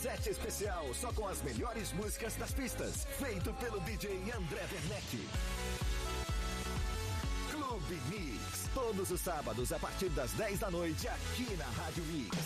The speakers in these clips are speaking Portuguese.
Set especial só com as melhores músicas das pistas. Feito pelo DJ André Werneck. Clube Mix. Todos os sábados a partir das 10 da noite aqui na Rádio Mix.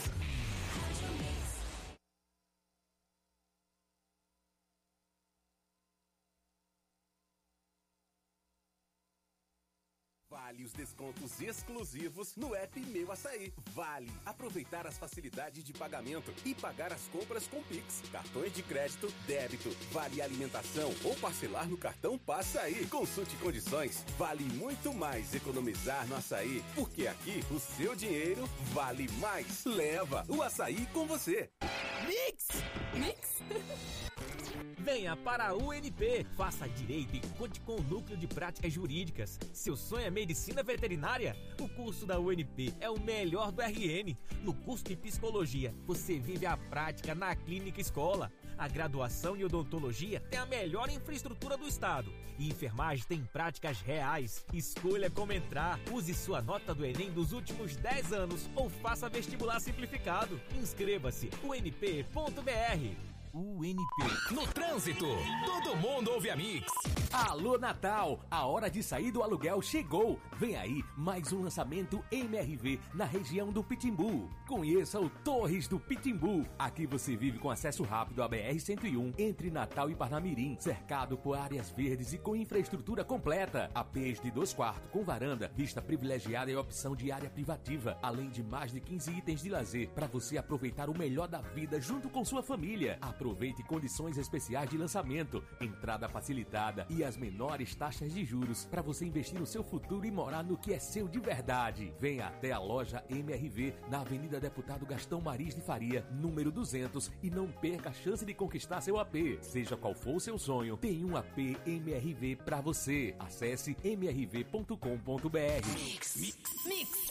Vale os descontos exclusivos no app Meu Açaí. Vale aproveitar as facilidades de pagamento e pagar as compras com Pix, cartões de crédito, débito, vale alimentação ou parcelar no cartão Passaí. Consulte condições. Vale muito mais economizar no açaí, porque aqui o seu dinheiro vale mais. Leva o açaí com você. Mix! Mix! Venha para a UNP, faça direito e conte com o Núcleo de Práticas Jurídicas. Seu sonho é medicina veterinária? O curso da UNP é o melhor do RN. No curso de psicologia, você vive a prática na clínica escola. A graduação em odontologia tem a melhor infraestrutura do estado. E enfermagem tem práticas reais. Escolha como entrar. Use sua nota do Enem dos últimos 10 anos ou faça vestibular simplificado. Inscreva-se unp.br. UNP. No trânsito, todo mundo ouve a Mix. Alô Natal, a hora de sair do aluguel chegou. Vem aí mais um lançamento MRV na região do Pitimbu. Conheça o Torres do Pitimbu. Aqui você vive com acesso rápido à BR-101 entre Natal e Parnamirim, cercado por áreas verdes e com infraestrutura completa. APs de 2 quartos com varanda, vista privilegiada e opção de área privativa, além de mais de 15 itens de lazer para você aproveitar o melhor da vida junto com sua família. Aproveite condições especiais de lançamento, entrada facilitada e as menores taxas de juros para você investir no seu futuro e morar no que é seu de verdade. Venha até a loja MRV na Avenida Deputado Gastão Maris de Faria, número 200, e não perca a chance de conquistar seu AP. Seja qual for o seu sonho, tem um AP MRV para você. Acesse mrv.com.br. Mix. Mix. Mix.